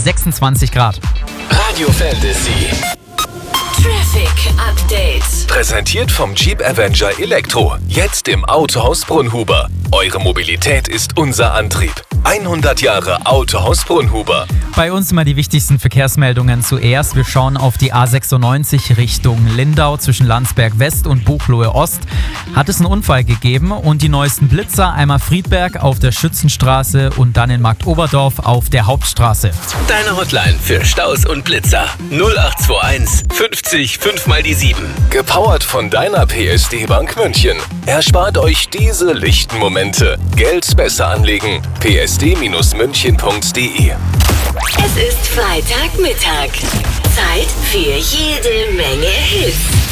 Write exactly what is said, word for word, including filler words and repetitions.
sechsundzwanzig Grad. Radio Fantasy. Traffic Update. Präsentiert vom Jeep Avenger Elektro. Jetzt im Autohaus Brunhuber. Eure Mobilität ist unser Antrieb. hundert Jahre Autohaus Brunhuber. Bei uns immer die wichtigsten Verkehrsmeldungen zuerst. Wir schauen auf die A sechsundneunzig Richtung Lindau zwischen Landsberg West und Buchloe Ost. Hat es einen Unfall gegeben und die neuesten Blitzer, einmal Friedberg auf der Schützenstraße und dann in Marktoberdorf auf der Hauptstraße. Deine Hotline für Staus und Blitzer null acht zwei eins fünfzig fünf mal die sieben. Gepowert von deiner P S D Bank München. Erspart euch diese lichten Momente. Geld besser anlegen. p s d München punkt d e. Es ist Freitagmittag. Zeit für jede Menge Hits.